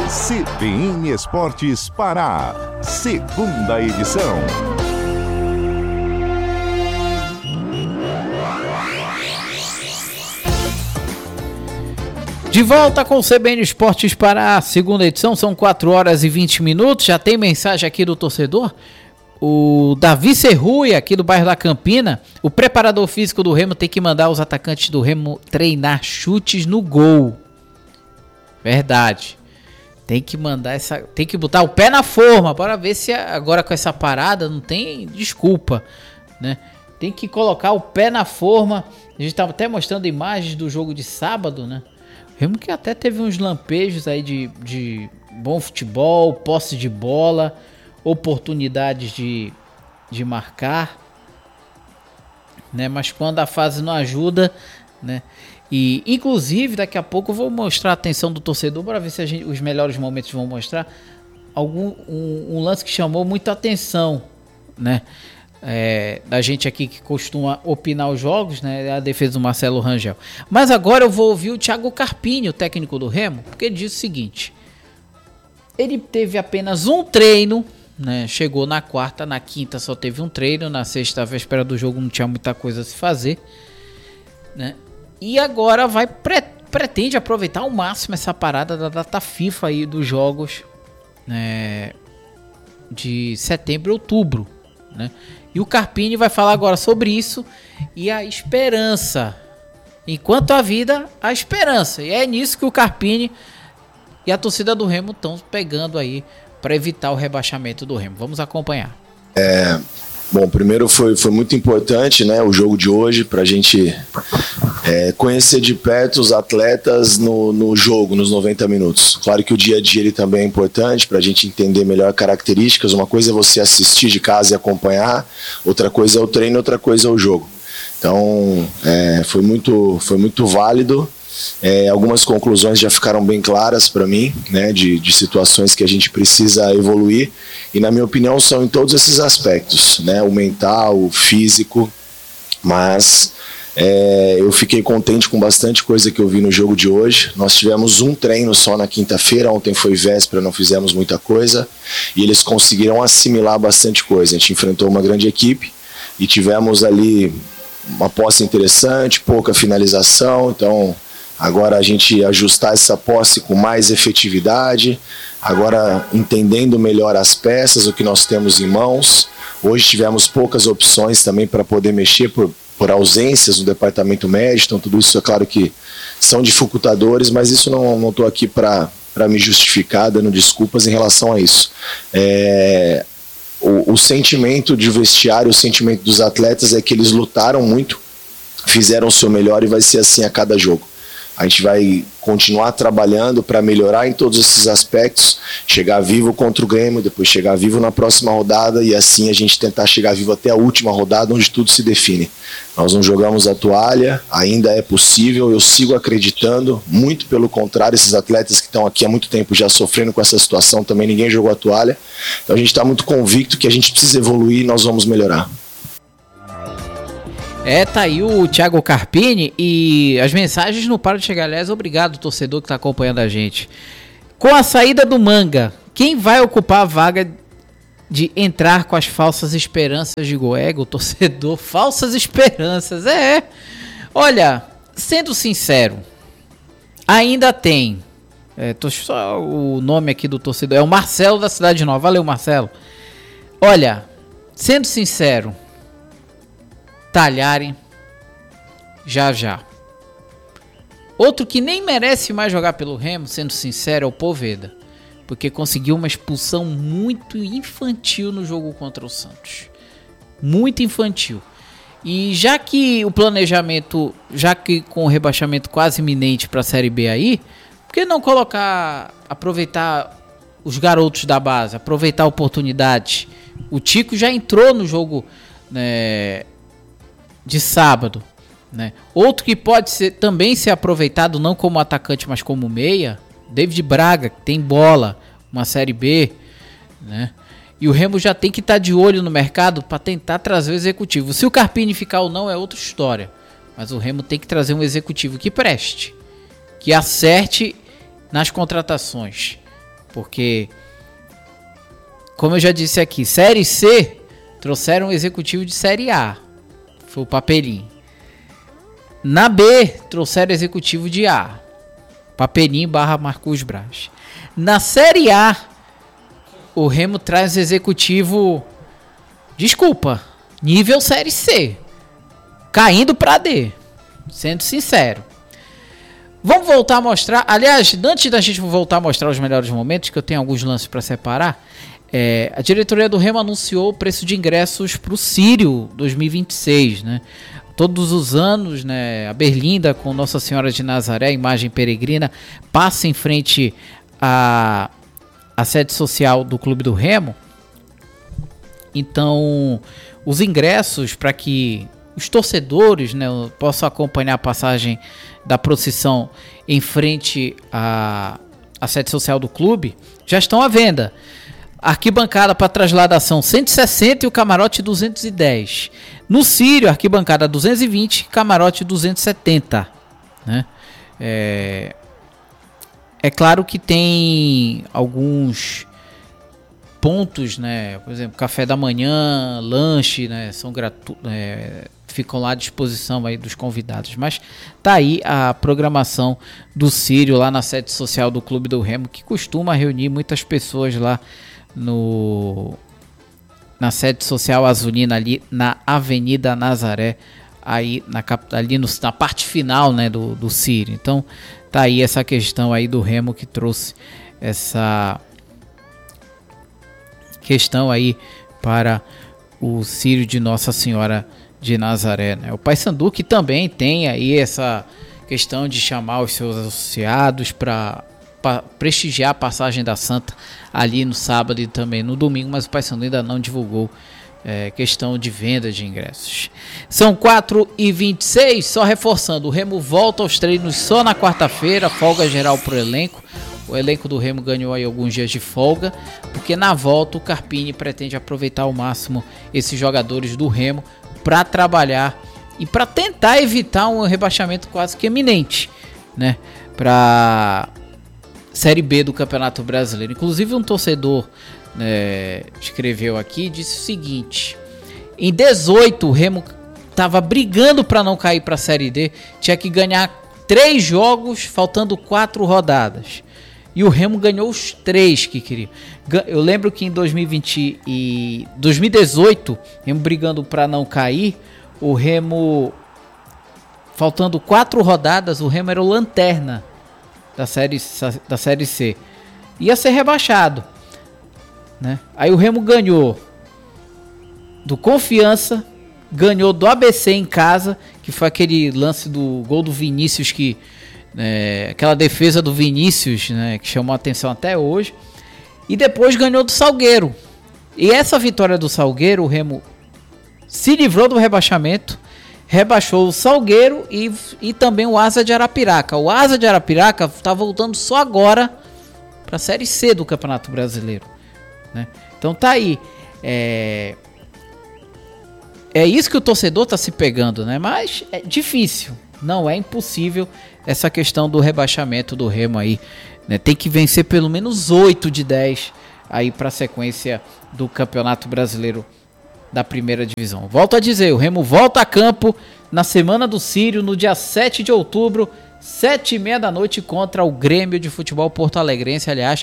CBN Esportes Pará, segunda edição. De volta com o CBN Esportes Pará, segunda edição, são 4 horas e 20 minutos, já tem mensagem aqui do torcedor. O Davi Serrui, aqui do bairro da Campina, o preparador físico do Remo tem que mandar os atacantes do Remo treinar chutes no gol. Verdade. Tem que mandar tem que botar o pé na forma, bora ver se agora com essa parada não tem desculpa, né? Tem que colocar o pé na forma. A gente estava até mostrando imagens do jogo de sábado, né? O Remo que até teve uns lampejos aí de bom futebol, posse de bola, oportunidades de marcar, né? Mas quando a fase não ajuda, né? E inclusive daqui a pouco eu vou mostrar a atenção do torcedor para ver se os melhores momentos vão mostrar um lance que chamou muita atenção, né? Da gente aqui que costuma opinar os jogos, né? A defesa do Marcelo Rangel. Mas agora eu vou ouvir o Thiago Carpini, o técnico do Remo, porque ele diz o seguinte: ele teve apenas um treino, né? Chegou na quarta, na quinta só teve um treino, na sexta, véspera do jogo, não tinha muita coisa a se fazer, né? E agora pretende aproveitar ao máximo essa parada da data FIFA aí dos jogos, né, de setembro e outubro, né? E o Carpini vai falar agora sobre isso e a esperança. Enquanto a vida, a esperança. E é nisso que o Carpini e a torcida do Remo estão pegando aí para evitar o rebaixamento do Remo. Vamos acompanhar. Bom, primeiro foi muito importante, né, o jogo de hoje, para a gente conhecer de perto os atletas no jogo, nos 90 minutos. Claro que o dia a dia ele também é importante para a gente entender melhor características. Uma coisa é você assistir de casa e acompanhar, outra coisa é o treino, outra coisa é o jogo. Então, foi muito válido. Algumas conclusões já ficaram bem claras para mim, né, de situações que a gente precisa evoluir, e na minha opinião são em todos esses aspectos, né, o mental, o físico, mas eu fiquei contente com bastante coisa que eu vi no jogo de hoje. Nós tivemos um treino só na quinta-feira, ontem foi véspera, não fizemos muita coisa, e eles conseguiram assimilar bastante coisa. A gente enfrentou uma grande equipe e tivemos ali uma posse interessante, pouca finalização, então agora a gente ajustar essa posse com mais efetividade, agora entendendo melhor as peças, o que nós temos em mãos. Hoje tivemos poucas opções também para poder mexer por ausências no departamento médico, então tudo isso é claro que são dificultadores, mas isso não estou aqui para me justificar, dando desculpas em relação a isso. O sentimento de vestiário, o sentimento dos atletas é que eles lutaram muito, fizeram o seu melhor e vai ser assim a cada jogo. A gente vai continuar trabalhando para melhorar em todos esses aspectos, chegar vivo contra o Grêmio, depois chegar vivo na próxima rodada e assim a gente tentar chegar vivo até a última rodada, onde tudo se define. Nós não jogamos a toalha, ainda é possível, eu sigo acreditando, muito pelo contrário, esses atletas que estão aqui há muito tempo já sofrendo com essa situação, também ninguém jogou a toalha, então a gente está muito convicto que a gente precisa evoluir e nós vamos melhorar. Tá aí o Thiago Carpini e as mensagens não param de chegar. Aliás, obrigado, torcedor que está acompanhando a gente. Com a saída do Manga, quem vai ocupar a vaga de entrar com as falsas esperanças de Goega? O torcedor, falsas esperanças, Olha, sendo sincero, ainda tem. Só o nome aqui do torcedor é o Marcelo da Cidade Nova. Valeu, Marcelo. Olha, sendo sincero, Talhari, já. Outro que nem merece mais jogar pelo Remo, sendo sincero, é o Poveda, porque conseguiu uma expulsão muito infantil no jogo contra o Santos. Muito infantil. E já que o planejamento, já que com o rebaixamento quase iminente para a Série B aí, por que não aproveitar os garotos da base, aproveitar a oportunidade? O Tico já entrou no jogo, né, de sábado, né? Outro que pode também ser aproveitado não como atacante, mas como meia, David Braga, que tem bola, uma Série B, né? E o Remo já tem que estar de olho no mercado para tentar trazer o executivo. Se o Carpini ficar ou não é outra história, mas o Remo tem que trazer um executivo que preste, que acerte nas contratações, Porque, como eu já disse aqui, Série C trouxeram um executivo de Série A. Foi o Papelinho. Na B, trouxeram executivo de A. Papelinho / Marcos Braz. Na Série A, o Remo traz executivo... Desculpa, nível Série C. Caindo pra D. Sendo sincero. Vamos voltar a mostrar... Aliás, antes da gente voltar a mostrar os melhores momentos, que eu tenho alguns lances para separar, a diretoria do Remo anunciou o preço de ingressos para o Sírio 2026, né? Todos os anos, né, a Berlinda com Nossa Senhora de Nazaré, imagem peregrina, passa em frente à sede social do Clube do Remo. Então, os ingressos para que os torcedores, né, possam acompanhar a passagem da procissão em frente à sede social do clube já estão à venda. Arquibancada para trasladação 160 e o camarote 210. No Sírio, arquibancada 220, camarote 270. Né? É claro que tem alguns pontos, né? Por exemplo, café da manhã, lanche, né? São ficam lá à disposição aí dos convidados. Mas tá aí a programação do Sírio lá na sede social do Clube do Remo, que costuma reunir muitas pessoas lá na sede social azulina ali na Avenida Nazaré, aí na parte final, né, do Sírio. Então tá aí essa questão aí do Remo, que trouxe essa questão aí para o Sírio de Nossa Senhora de Nazaré, né? O Paysandu, que também tem aí essa questão de chamar os seus associados para prestigiar a passagem da Santa ali no sábado e também no domingo, mas o Paysandu ainda não divulgou questão de venda de ingressos. São 4h26, só reforçando, o Remo volta aos treinos só na quarta-feira, folga geral para o elenco. O elenco do Remo ganhou aí alguns dias de folga, porque na volta o Carpini pretende aproveitar ao máximo esses jogadores do Remo para trabalhar e para tentar evitar um rebaixamento quase que iminente, né, para Série B do Campeonato Brasileiro. Inclusive um torcedor escreveu aqui e disse o seguinte: em 18 o Remo estava brigando para não cair para a Série D, tinha que ganhar 3 jogos faltando 4 rodadas. E o Remo ganhou os 3 que queria. Eu lembro que em 2020 e 2018, Remo brigando para não cair, o Remo, faltando 4 rodadas, o Remo era o lanterna da série C. Ia ser rebaixado, né? Aí o Remo ganhou do Confiança, ganhou do ABC em casa, que foi aquele lance do gol do Vinícius, aquela defesa do Vinícius, né, que chamou a atenção até hoje. E depois ganhou do Salgueiro. E essa vitória do Salgueiro, o Remo se livrou do rebaixamento, rebaixou o Salgueiro e também o Asa de Arapiraca. O Asa de Arapiraca está voltando só agora para a Série C do Campeonato Brasileiro, né? Então tá aí. É isso que o torcedor está se pegando, né? Mas é difícil, não é impossível essa questão do rebaixamento do Remo aí, né? Tem que vencer pelo menos 8 de 10 aí para a sequência do Campeonato Brasileiro da primeira divisão. Volto a dizer, o Remo volta a campo na semana do Sírio, no dia 7 de outubro, 7h30 da noite, contra o Grêmio de Futebol Porto Alegrense. Aliás,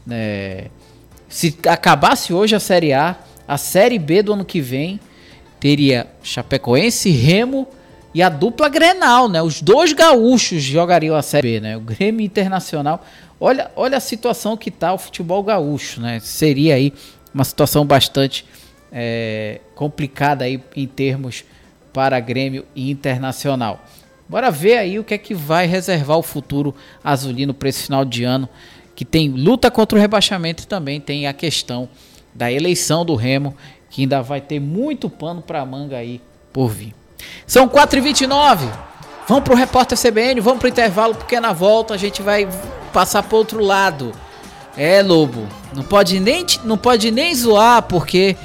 se acabasse hoje a Série A, a Série B do ano que vem teria Chapecoense, Remo e a dupla Grenal, né? Os 2 gaúchos jogariam a Série B, né? O Grêmio Internacional. Olha a situação que tá o futebol gaúcho, né? Seria aí uma situação bastante complicada aí em termos para Grêmio e Internacional. Bora ver aí o que é que vai reservar o futuro azulino para esse final de ano, que tem luta contra o rebaixamento e também tem a questão da eleição do Remo, que ainda vai ter muito pano para manga aí por vir. São 4h29, vamos pro Repórter CBN, vamos pro intervalo, porque na volta a gente vai passar pro outro lado. Lobo, não pode nem zoar, porque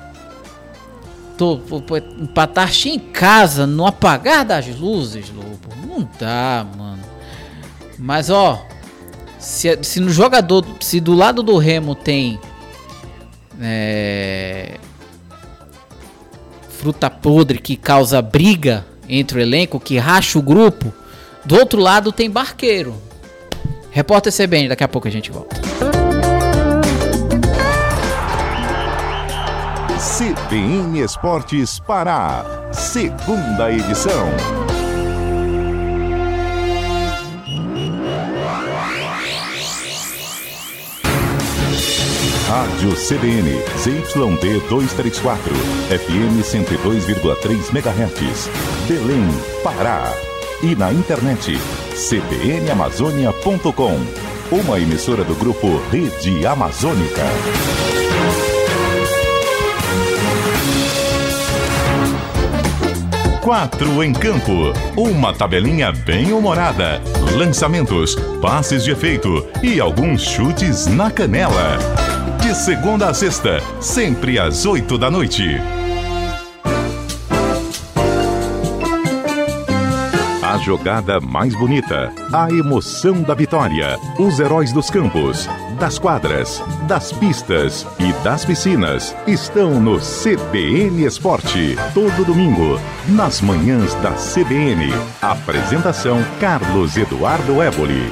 empatar em casa, no apagar das luzes, Lobo, não dá, mano. Mas Se no jogador, se do lado do Remo tem fruta podre que causa briga entre o elenco, que racha o grupo, do outro lado tem barqueiro. Repórter CBN, daqui a pouco a gente volta. CBN Esportes Pará, segunda edição. Rádio CBN, ZYD 234, FM 102,3 MHz, Belém, Pará. E na internet, cbnamazônia.com, uma emissora do grupo Rede Amazônica. 4 em campo, uma tabelinha bem humorada, lançamentos, passes de efeito e alguns chutes na canela. De segunda a sexta, sempre às 8 da noite. A jogada mais bonita, a emoção da vitória, os heróis dos campos, das quadras, das pistas e das piscinas estão no CBN Esporte. Todo domingo, nas manhãs da CBN. Apresentação Carlos Eduardo Éboli.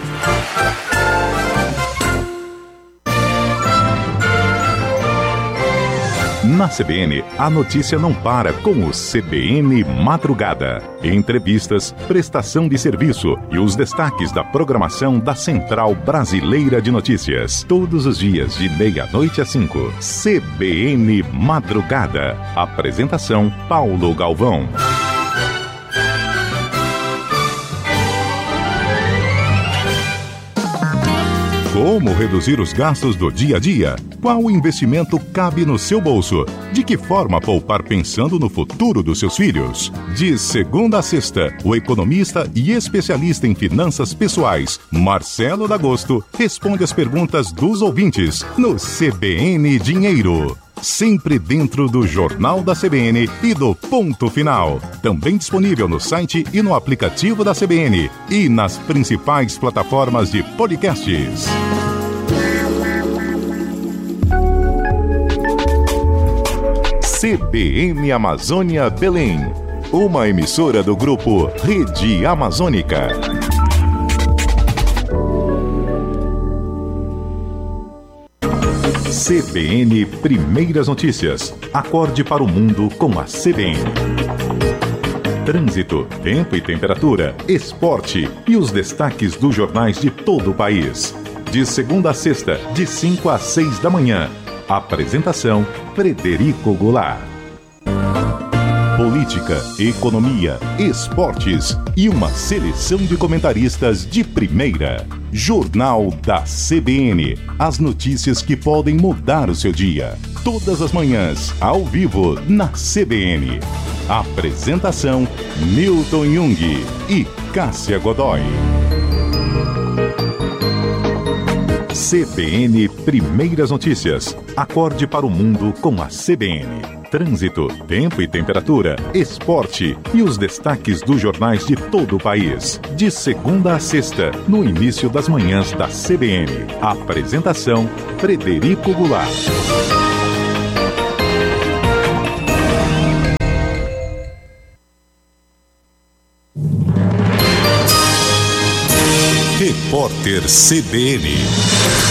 Na CBN, a notícia não para com o CBN Madrugada. Entrevistas, prestação de serviço e os destaques da programação da Central Brasileira de Notícias. Todos os dias, de meia-noite às 5. CBN Madrugada. Apresentação Paulo Galvão. Como reduzir os gastos do dia a dia? Qual investimento cabe no seu bolso? De que forma poupar pensando no futuro dos seus filhos? De segunda a sexta, o economista e especialista em finanças pessoais, Marcelo D'Agosto, responde as perguntas dos ouvintes no CBN Dinheiro. Sempre dentro do Jornal da CBN e do Ponto Final. Também disponível no site e no aplicativo da CBN e nas principais plataformas de podcasts. CBN Amazônia Belém, uma emissora do grupo Rede Amazônica. CBN Primeiras Notícias. Acorde para o mundo com a CBN. Trânsito, tempo e temperatura, esporte e os destaques dos jornais de todo o país. De segunda a sexta, de 5 às 6 da manhã. Apresentação Frederico Goulart. Política, economia, esportes e uma seleção de comentaristas de primeira. Jornal da CBN. As notícias que podem mudar o seu dia. Todas as manhãs, ao vivo, na CBN. Apresentação Milton Jung e Cássia Godoy. CBN Primeiras Notícias. Acorde para o mundo com a CBN. Trânsito, tempo e temperatura, esporte e os destaques dos jornais de todo o país. De segunda a sexta, no início das manhãs da CBN. Apresentação Frederico Goulart. Repórter CBN.